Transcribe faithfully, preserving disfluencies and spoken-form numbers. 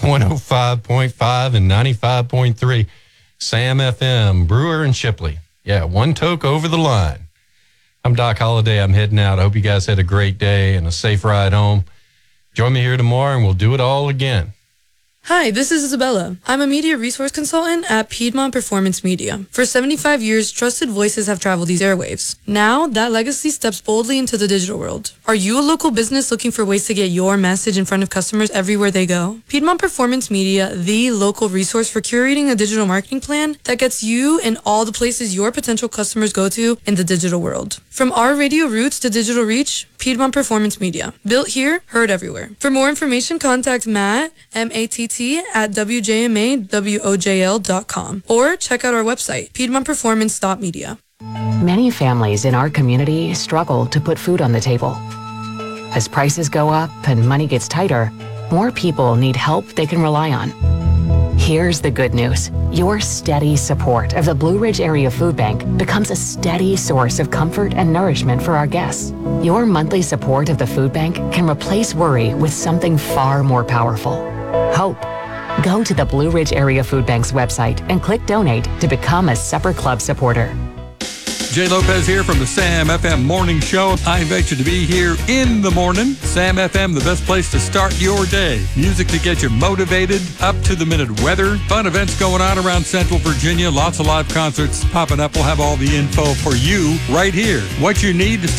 one oh five point five and ninety-five point three. Sam F M, Brewer and Shipley. Yeah, one toke over the line. I'm Doc Holliday. I'm heading out. I hope you guys had a great day and a safe ride home. Join me here tomorrow and we'll do it all again. Hi, this is Isabella. I'm a media resource consultant at Piedmont Performance Media. For seventy-five years, trusted voices have traveled these airwaves. Now, that legacy steps boldly into the digital world. Are you a local business looking for ways to get your message in front of customers everywhere they go? Piedmont Performance Media, the local resource for curating a digital marketing plan that gets you in all the places your potential customers go to in the digital world. From our radio roots to digital reach, Piedmont Performance Media. Built here, heard everywhere. For more information, contact Matt, M A T T, at W J M A W O J L dot com or check out our website, piedmont performance dot media. Many families in our community struggle to put food on the table. As prices go up and money gets tighter, more people need help they can rely on. Here's the good news. Your steady support of the Blue Ridge Area Food Bank becomes a steady source of comfort and nourishment for our guests. Your monthly support of the food bank can replace worry with something far more powerful: hope. Go to the Blue Ridge Area Food Bank's website and click Donate to become a Supper Club supporter. Jay Lopez here from the Sam F M Morning Show. I invite you to be here in the morning. Sam F M, the best place to start your day. Music to get you motivated, up-to-the-minute weather, fun events going on around Central Virginia, lots of live concerts popping up. We'll have all the info for you right here. What you need to